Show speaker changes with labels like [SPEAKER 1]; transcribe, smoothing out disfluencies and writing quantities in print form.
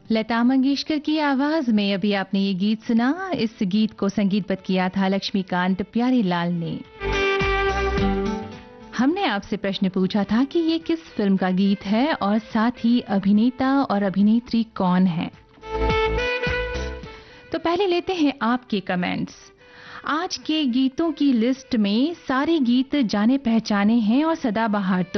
[SPEAKER 1] लता मंगेशकर की आवाज में अभी आपने ये गीत सुना। इस गीत को संगीतबद्ध किया था लक्ष्मीकांत प्यारेलाल ने। हमने आपसे प्रश्न पूछा था कि ये किस फिल्म का गीत है और साथ ही अभिनेता और अभिनेत्री कौन है। तो पहले लेते हैं आपके कमेंट्स। आज के गीतों की लिस्ट में सारे गीत जाने पहचाने हैं और सदाबहार तो